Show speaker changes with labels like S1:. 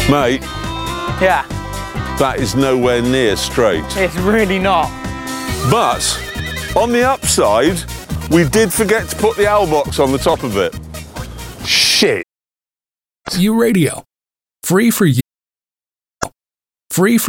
S1: Mate,
S2: Yeah,
S1: that is nowhere near straight.
S2: it's really not.
S1: But on the upside, we did forget to put the owl box on the top of it. Shit.
S3: U Radio. Free for you. Free for